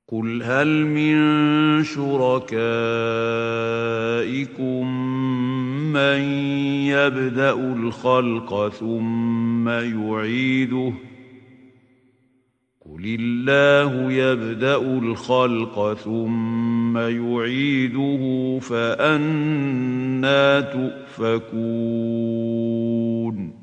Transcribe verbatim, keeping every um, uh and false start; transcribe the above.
قل هل من شركائكم من يبدأ الخلق ثم يعيده قل الله يبدأ الخلق ثم يعيده فأنى تؤفكون